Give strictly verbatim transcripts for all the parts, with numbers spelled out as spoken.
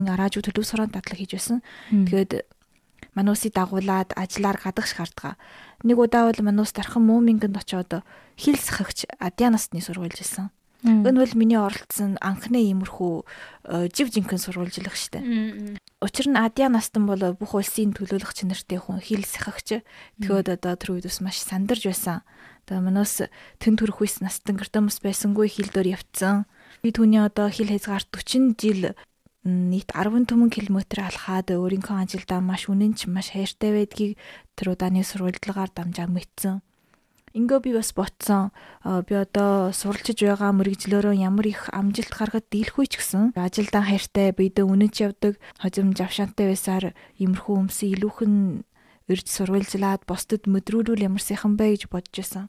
Араажуу төлөв суран дадлаг хийж байсан. Тэгээд мануусыг дагуулад ажиллаар гадагш гардаг. Нэг удаа бол мануус дархан Муумингд очоод хил сахагч Адиа насны сургуулж ирсэн. Энэ бол миний оролцсон анхны иймэрхүү жив жинхэнэ сургуульчлах штэ. Учир нь Адиа настан бол бүх улсын төлөөлөх чанартай хүн хил сахагч. Тэгээд одоо тэр үед бас маш сандарж байсан. Одоо мануус тэн төрөх үс настан гэртэмс байсангүй хил дээр явцсан. Би түүний одоо хил хязгаар forty жил нийт ten түмэн километр алхаад өөрийнхөө ажилдаа маш үнэнч маш хайртай байдгийг тэр удааны сургуульдлагаар дамжаа мэдсэн. Ингээ би бас ботсон. Би одоо суралцж байгаа мэрэгжлөөрөө ямар их амжилт гаргад дийлэхгүй ч гэсэн ажилдаа хайртай бидээ үнэнч явдаг хожим завшаантай байсаар иймэрхүү өмсөй илүүхэн ирж сурвалжлаад бусдад мэдрүүлвэл ямар сайхан бэ гэж бодож байсан.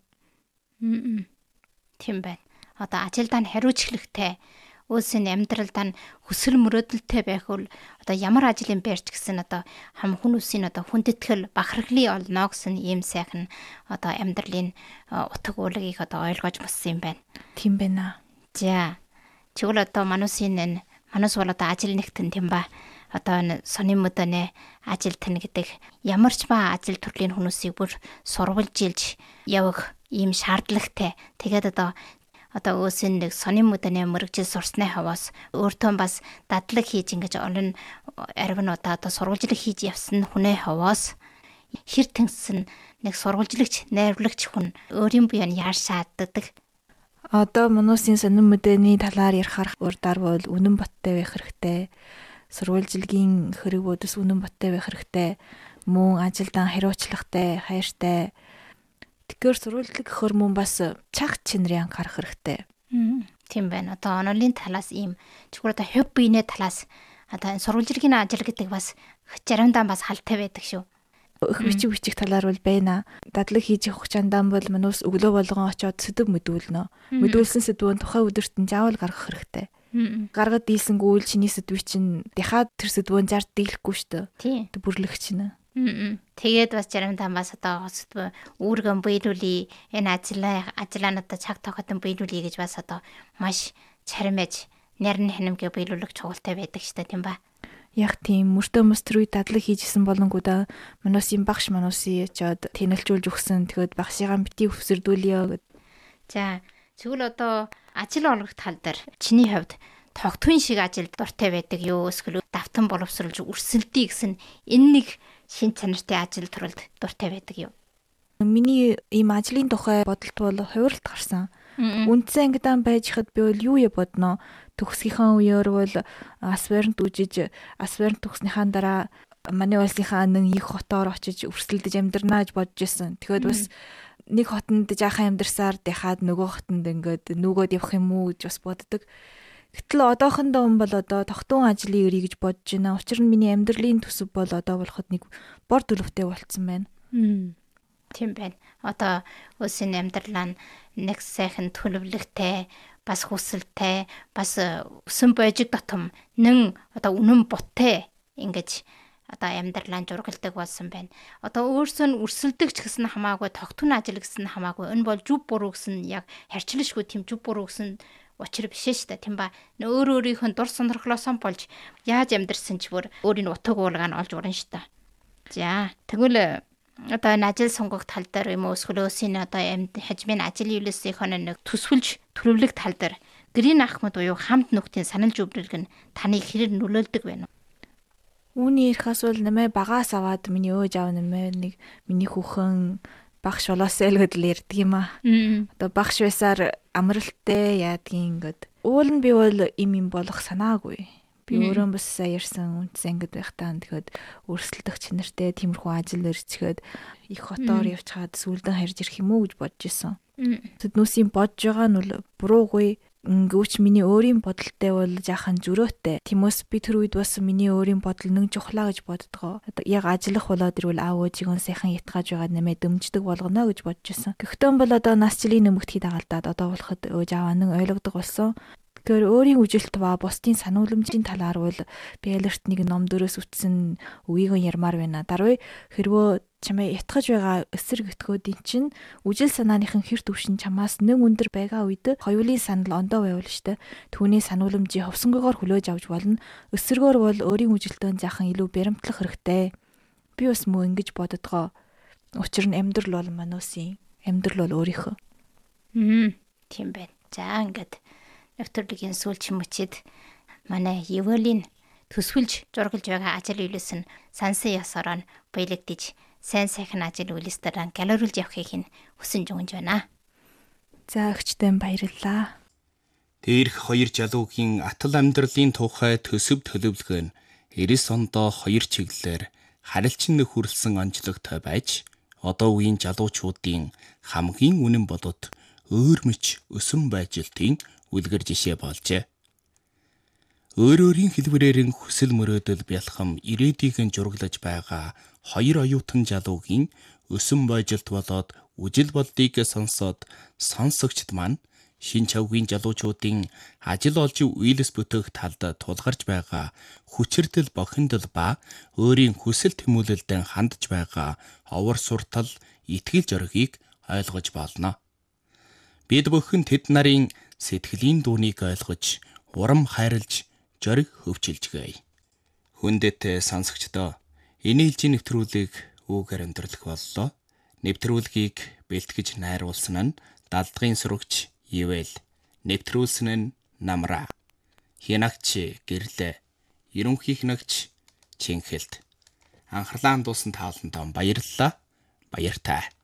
Тийм байна. Одоо ажилдаа хариуцлагатай Өөсийн амьдралдаа нь хүсэл мөрөөдөлтэй байх бол одоо ямар ажлын байрч гэсэн одоо хам хүмүүсийн одоо хүндэтгэл бахархлын олно гэсэн ийм сайхан одоо амьдралын утга уулгийг одоо ойлгож боссон юм байна. Тийм байна. За тэгвэл одоо манусын энэ манус бол одоо ажил нэгтэн тийм ба одоо энэ сони мөдөнэ ажил тань гэдэг ямар ч ба ажил төрлийн хүмүүсийг бүр сурвалжилж явах ийм шаардлагатай. Тэгээд одоо одоо өөсийн нэг сони мөдөнэ мөрөгжил сурсны хаваас өөртөө бас дадлаг хийж ингэж олон арвинуудаа одоо сурвалжлаг хийж явсан хүнээ хаваас хэр тэнсэн нэг сурвалжлагч найрлагч хүн өөрийн буян яар шааддаг. Одоо мануусын сони мөдөний талаар ярихаар урдаар бол үнэн боттой байх хэрэгтэй. Сурвалжлагын хэрэгүүдээс үнэн боттой байх хэрэгтэй. Мөн ажилдаа хариуцлагатай, хайртай. Тэгэхээр сурвалжлаг гэхэр мөн бас чаг чинрийн анхаарах хэрэгтэй. Тийм байна. Одоо онолын талаас ийм чигүүр одоо хөв биенээ талаас одоо сурвалжлагын ажил гэдэг бас заримдаа бас халтай байдаг шүү. Өх бичиг бичих талаар бол байна. Дадлаг хийж явах чандаа бол манус өглөө болгон очоод сэдв мэдүүлнэ. Мэдүүлсэн сэдвүүн тухайн өдөрт нь заавал гаргах хэрэгтэй. Гаргад дийлсэнгүй үйл чиний сэдвийг чинь дахиад тэр сэдвүүн зард дийлэхгүй шүү дээ. Бүрлэх чинь. Тэгээд бас заримдаа бас одоо үүргэн биелүүлээ энэ ажлаа ажлаа надад цаг тохиотон биелүүлээ гэж бас одоо маш чаримэж нэрн хэнэмгээ биелүүлэх чухалтай байдаг шүү дээ тийм ба. Яг тийм мөртөө мөс тэр үе дадлаг хийжсэн болонгуудаа манусын багш манусын чад тэнэлжүүлж өгсөн. Тэгээд багшигаа бити өвсөрдүүлээ гэд. За тэгвэл одоо ажил олгох тал дээр чиний хувьд тогтвын шиг ажил дуртай байдаг юу эсвэл давтан боловсруулж өрсөлдөе гэсэн энэ нэг шин чанартай ажил төрөлд дуртай байдаг юу? Миний ийм ажлын тухай бодолт бол хувиралт гарсан. Үндсэн ангидан байж хад би бол юу я бодноо. Төгсгийнхаа үеэр бол асперант үжиж асперант төгснөхийн дараа манай улсынхаа нэг их хотоор очиж өрсөлдөж амьдрнаа гэж бодож байсан. Тэгэхээр бас нэг хотод жаахан амьдарсаар дахиад нөгөө хотод ингээд нөгөөд явах юм уу гэж бас боддог. Гэтэл одоохондоо хүн бол одоо тогтун ажлын өрий гэж бодож байна. Учир нь миний амьдралын төсөв бол одоо болоход нэг бор төлөвтэй болцсон байна. Тийм байна. Одоо өсийн амьдралаа нэг сайхан төлөвлөгтэй, бас хүсэлтэй, бас өсөн бойжиг дотом нэн одоо үнэн боттэй ингэж одоо амьдралаа жургалдаг болсон байна. Одоо өөрсөө нь өрсөлдөгч гэсэн хамаагүй, тогтун ажил гэсэн хамаагүй. Энэ бол зүв буруу гэсэн яг харьцлашгүй тийм зүв буруу гэсэн учир биш шүү дээ тийм ба. Өөр өөрийнх нь дур сонирхлоос болж яаж амьдэрсэн ч бүр өөрийн утга уулгаа нь олж урна шүү дээ. За тэгвэл одоо энэ ажил сонгох тал дээр юм уу эсвэл өсийн одоо хажмын ажил үйлсийнхөө нэг төсвөлж төлөвлөх тал дээр гэрийн ахмад буюу хамт нөхдийн санал зөвлөлг нь таныг хэрэг нөлөөлдөг байна уу? Үүний ярихаас бол нэмээ багаас аваад миний өөж аав нэмээ нэг миний хүүхэн багш болоосэй л гэдэл ярьдаг юм аа. Одоо багш байсаар амралттай яадгийн ингээд. Уул нь би бол им им болох санаагүй. Би өөрөө бас сая ярьсан үндсэн ангид байхдаа тэгэхэд өрсөлдөх чанартай тиймэрхүү ажил өрчгээд их хотоор явчихад сүлдэн харж ирэх юм уу гэж бодож исэн. Тэднүүсийн бодж байгаа нь бол буруугүй. Гэвч миний өөрийн бодолтой бол жаахан зөрөөтэй. Тиймээс би тэр үед бас миний өөрийн бодол нэг жухлаа гэж боддгоо. Яг ажиллах болоод ирвэл аав ээжигээ сайхан ятгааж байгаа нэмээ дэмждэг болгоно гэж бодож исэн. Гэхдээ бол одоо нас жилийн нэмэгдхий дагалдаад одоо болоход ээж аав нь ойлгодог болсон. Тэгэхээр өөрийн үжилт ба бусдын санууламжийн талаар бол би алерт нэг ном дөрөөс үтсэн үгийг ярмаар байна. Даруй хэрвээ чамайг ятгах байгаа эсрэг өтгөөдийн чинь үжил санааныхан хэр төвшин чамаас нэг өндөр байгаа үед хоёулын санал ондоо байвал штэ. Түүний санууламжийг ховсонгойгоор хүлээж авч болно. Эсрэгөөр бол өөрийн үжилтөнд заахан илүү баримтлах хэрэгтэй. Би бас муу ингэж боддгоо. Учир нь амьдрал бол мануусын. Амьдрал бол өөрийнхөө. Хм, тийм байна. За ингээд нэвтрүүлгийн сүүлч мөчид манай Еволийн төсвөлж зургалж байгаа ажил үйлс нь сансан ясараа баялагдаж сайн сайхан ажил үйлсдэрэн галируулж явахыг нь хүсэн жугнж байна. За өгчтэн баярлалаа. Дээрх хоёр жалуугийн атал амьдралын тухай төсөв төлөвлөгөө нь эрс ондоо хоёр чиглэлээр харилцан нөхөрлсөн онцлогтой байж одоо үеийн жалуучуудын хамгийн үнэн бодот өөр мэч өсөн байжилтын үлгэр жишээ болжээ. Өөр өөрийн хэлбэрээр хүсэл мөрөөдөл бялхам ирээдүйг нь зураглаж байгаа хоёр оюутан жалуугийн өсөн байжилт болоод үжил болдгийг сонсоод сонсогчд маань шин чавгийн жалуучуудын ажил олж үйлс бүтээх талд тулгарч байгаа хүчирдэл бохиндол ба өөрийн хүсэл тэмүүлэлдэн хандж байгаа овор суртал итгэл зоригийг ойлгож болно. Бид бүхэн тэд нарын сэтгэлийн дуунийг ойлгож урам хайрлж зориг хөвчилжгээе. Хүндэт сонсогчдоо энэ ээлжийн нэвтрүүлэг үүгээр өндөрлөх боллоо. Нэвтрүүлгийг бэлтгэж найруулсан нь Далдгын сурагч Ивэл, нэвтрүүлсэн нь Намра, хянагч Гэрлээ, ерөнхий хянагч Чинхэлт. Анхаарлаа хандуулсан та бүхэнд баярлалаа. Баяртай.